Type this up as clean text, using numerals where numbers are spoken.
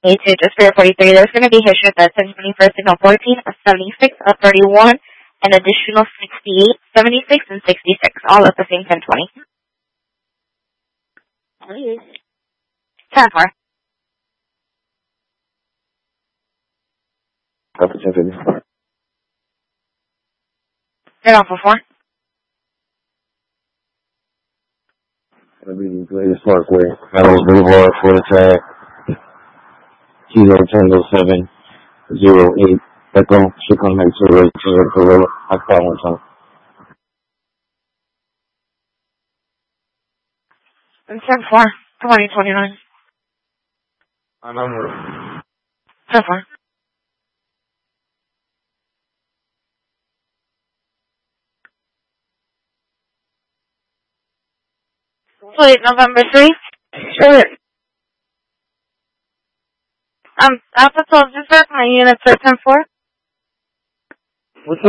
Me too, just for your 43. There's going to be history at 1020 for signal 14, a 76, a 31, an additional 68, 76, and 66, all at the same 1020. Please. 10-4. Copy 1050. Get off for 4. That'll be the greatest parkway. Meadows Boulevard for the tag. Kilo Tango 708. Echo, should come next to the Gorilla. I call one time. And 10-4, 2029. My number. 10-4. Sweet, November 3. Sure. Alpha 12, just verify my units at 10-4.